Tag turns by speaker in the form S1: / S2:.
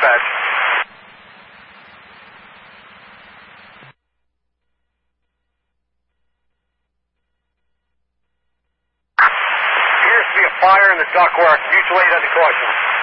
S1: dispatch. Appears to be a fire in the ductwork. Mutual aid under caution.